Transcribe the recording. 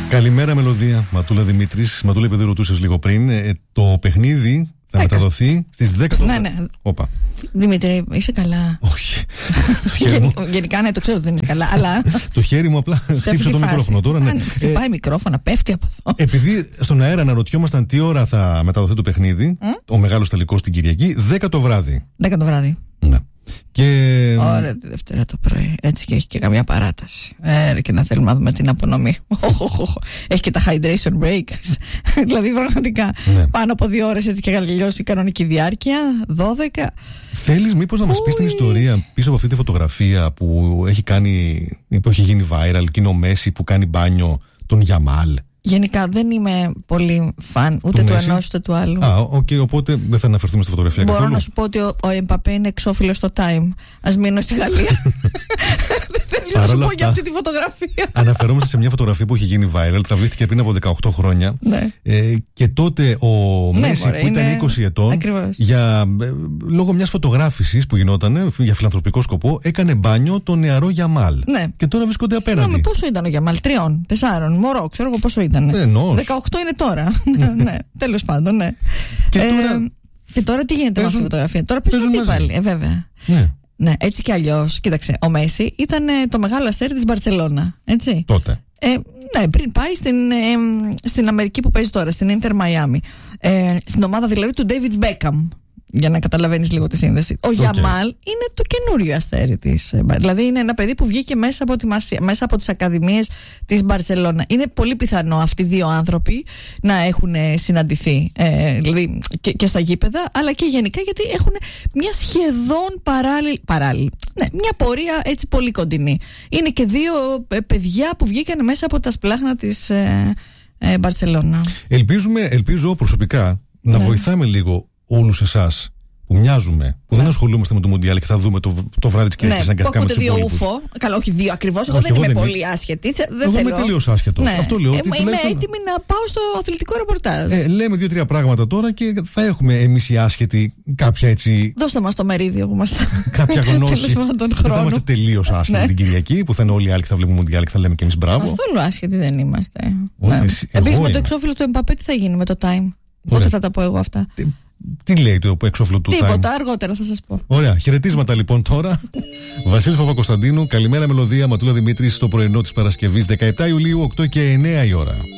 Καλημέρα, Μελωδία. Ματούλα Δημήτρης. Ματούλα, επειδή ρωτούσες λίγο πριν, το παιχνίδι θα μεταδοθεί στις 10 το βράδυ. Ναι. Όπα. Δημήτρη, είσαι καλά? Όχι. Γενικά, ναι, το ξέρω ότι δεν είσαι καλά, αλλά. Το χέρι μου απλά χτύπησε το μικρόφωνο τώρα. Ναι. Χτυπάει μικρόφωνα, πέφτει από εδώ. Επειδή στον αέρα αναρωτιόμασταν τι ώρα θα μεταδοθεί το παιχνίδι, ο μεγάλος τελικός την Κυριακή, 10 το βράδυ. 10 το βράδυ. Ναι. Ωραία, τη Δευτέρα το πρωί. Έτσι και έχει και καμιά παράταση. Και να θέλουμε να δούμε την απονομή. Έχει και τα hydration breaks. Δηλαδή πραγματικά πάνω από 2 ώρες έτσι και γαλλιώσει η κανονική διάρκεια. 12. Θέλεις μήπως να μας πεις την ιστορία πίσω από αυτή τη φωτογραφία που έχει γίνει viral και είναι ο Μέση που κάνει μπάνιο τον Γιαμάλ? Γενικά δεν είμαι πολύ φαν ούτε του ενός ούτε του άλλου. Οπότε δεν θα αναφερθούμε στη φωτογραφία καθόλου. Μπορώ να σου πω ότι ο Εμπαπέ είναι εξώφυλλος στο Time. Ας μείνω στη Γαλλία. Δεν θέλω να σου πω για αυτή τη φωτογραφία. Αναφερόμαστε σε μια φωτογραφία που έχει γίνει viral, τραβήχτηκε πριν από 18 χρόνια. Ναι. Και τότε ο Μέση που ήταν 20 ετών, λόγω μιας φωτογράφησης που γινόταν για φιλανθρωπικό σκοπό, έκανε μπάνιο τον νεαρό Γιαμάλ. Ναι. Και τώρα βρίσκονται απέναντι. Συγγνώμη, πόσο ήταν ο Γιαμάλ? 3, 4, μωρό, ξέρω εγώ πόσο ήταν. 18 είναι τώρα. Ναι, τέλος πάντων, ναι. Και τώρα τι γίνεται με αυτή τη φωτογραφία? Τώρα παίζουν αντίπαλοι, βέβαια. Ναι, έτσι κι αλλιώς. Κοίταξε, ο Μέση ήταν το μεγάλο αστέρι της Μπαρτσελώνα. Έτσι. Τότε. Ναι, πριν πάει στην Αμερική που παίζει τώρα, στην Inter Miami. Στην ομάδα δηλαδή του David Beckham. Για να καταλαβαίνεις λίγο τη σύνδεση. Ο Γιαμάλ είναι το καινούριο αστέρι της. Δηλαδή είναι ένα παιδί που βγήκε μέσα από τις ακαδημίες της Μπαρσελόνα. Είναι πολύ πιθανό αυτοί οι δύο άνθρωποι να έχουν συναντηθεί. Δηλαδή και στα γήπεδα, αλλά και γενικά γιατί έχουν μια σχεδόν παράλληλη. Ναι, μια πορεία έτσι πολύ κοντινή. Είναι και δύο παιδιά που βγήκαν μέσα από τα σπλάχνα της Μπαρσελόνα. Ελπίζω προσωπικά να βοηθάμε λίγο όλους εσάς που μοιάζουμε, που δεν ασχολούμαστε με το Μουντιάλ και θα δούμε το βράδυ της Κυριακής αναγκαστικά με τους υπόλοιπους. Ακούτε δύο ουφο. Καλά, όχι δύο ακριβώς. Εγώ δεν είμαι πολύ άσχετη. Εγώ είμαι τελείως άσχετος. Αυτό λέω. Είμαι έτοιμη να πάω στο αθλητικό ρεπορτάζ. Λέμε 2-3 πράγματα τώρα και θα έχουμε εμείς οι άσχετοι κάποια έτσι. Δώστε μας το μερίδιο που μας. Κάποια γνώση. Δεν θα είμαστε τελείως άσχετοι την Κυριακή που θα είναι όλοι οι άλλοι και θα βλέπουμε Μουντιάλ και θα λέμε και εμείς μπράβο. Καθόλου άσχετοι δεν είμαστε. Επίσης με το εξώφυλλο του Εμπαπέ τι θα γίνει με το Time? Πότε θα τα πω εγώ αυτά? Τι λέει το εξώφυλλο του Time? Τίποτα, αργότερα θα σας πω. Ωραία, χαιρετίσματα λοιπόν τώρα. Βασίλης Παπακοσταντίνου, καλημέρα Μελωδία, Ματούλα Δημήτρης, στο πρωινό της Παρασκευής 17 Ιουλίου, 8 και 9 η ώρα.